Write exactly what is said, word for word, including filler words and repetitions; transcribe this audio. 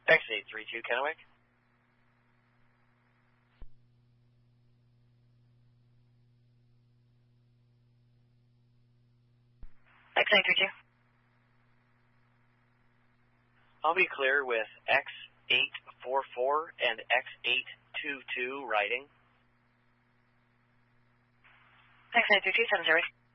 X eight three two Kennewick. X eight three two. I'll be clear with X eight four four and X eight two two riding. X eight three two, seven zero.